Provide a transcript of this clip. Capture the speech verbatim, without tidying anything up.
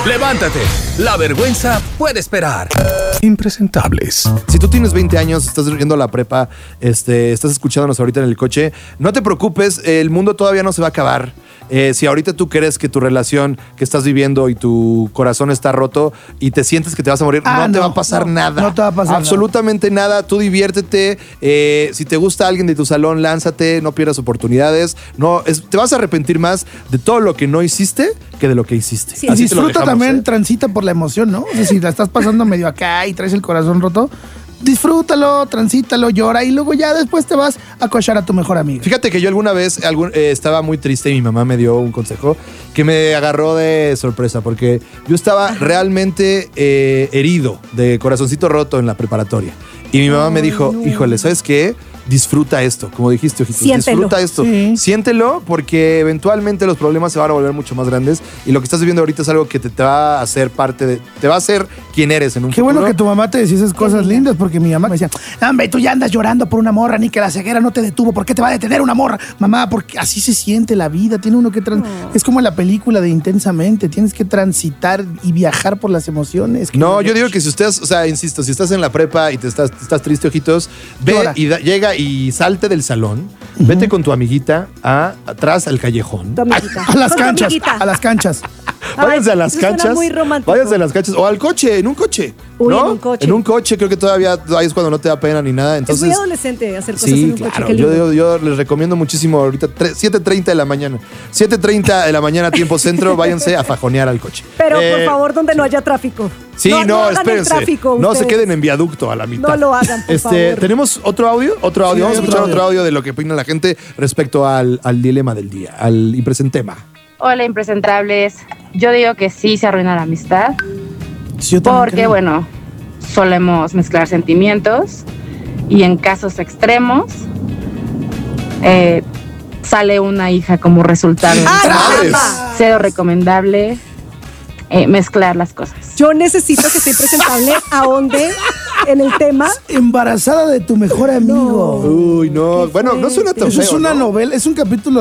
Levántate, la vergüenza puede esperar. Impresentables. Si tú tienes veinte años, estás yendo a la prepa, este, estás escuchándonos ahorita en el coche, no te preocupes, el mundo todavía no se va a acabar. Eh, si ahorita tú crees que tu relación que estás viviendo y tu corazón está roto y te sientes que te vas a morir, Ah, no, te no, va a pasar no, nada. no te va a pasar absolutamente nada. nada. Tú diviértete. Eh, si te gusta alguien de tu salón, lánzate, no pierdas oportunidades. No, es- te vas a arrepentir más de todo lo que no hiciste que de lo que hiciste. Y Así te lo disfruta dejamos, también, ¿eh? transita por la emoción, ¿no? O sea, si la estás pasando medio acá y traes el corazón roto, disfrútalo, transítalo, llora y luego ya después te vas a coachar a tu mejor amigo. Fíjate que yo alguna vez algún- eh, estaba muy triste y mi mamá me dio un consejo que me agarró de sorpresa porque yo estaba realmente eh, herido, de corazoncito roto en la preparatoria. Y mi mamá me dijo, híjole, ¿sabes qué? Disfruta esto, como dijiste, Ojitos. Siéntelo. Disfruta esto. Sí. Siéntelo porque eventualmente los problemas se van a volver mucho más grandes y lo que estás viviendo ahorita es algo que te, te va a hacer parte de... Te va a hacer quien eres en un Qué futuro. bueno que tu mamá te decía esas cosas lindas, porque mi mamá me decía, hombre, tú ya andas llorando por una morra, ni que la ceguera no te detuvo, ¿por qué te va a detener una morra? Mamá, porque así se siente la vida, tiene uno que... trans- Es como la película de Intensamente, tienes que transitar y viajar por las emociones. No, yo digo que si ustedes, o sea, insisto, si estás en la prepa y te estás, estás triste, Ojitos, ve Llora. y da- llega y salte del salón, vete con tu amiguita a, atrás al callejón. Tu amiguita. A las Con tu canchas, amiguita. a las canchas. Váyanse a las eso suena canchas. muy romántico. Váyanse a las canchas. O al coche, en un coche. Uy, ¿no? en un coche. En un coche, creo que todavía ahí es cuando no te da pena ni nada. Es Entonces, muy adolescente hacer cosas sí, en un claro. coche. Qué Yo, lindo. yo- yo les recomiendo muchísimo ahorita tre- siete treinta de la mañana. siete treinta de la mañana, tiempo centro, váyanse a fajonear al coche. Pero Eh, por favor, donde no haya tráfico. Sí, no, no hagan el espérense. tráfico, no se ustedes. queden en viaducto a la mitad. No lo hagan, por este, favor. ¿Tenemos otro audio? Otro audio. Sí, Vamos a otro escuchar audio. otro audio de lo que opina la gente respecto al, al dilema del día, al impresentema. Hola, impresentables. Yo digo que sí se arruina la amistad, Sí, yo también porque, creo. bueno, solemos mezclar sentimientos y en casos extremos eh, sale una hija como resultado. ¡Ah, ¡Madres! caramba! Cero recomendable eh, mezclar las cosas. Yo necesito que esté presentable ahonde en el tema. Embarazada de tu mejor amigo. Uy, no. Bueno, no suena tan Eso es feo, una ¿no? novela, es un capítulo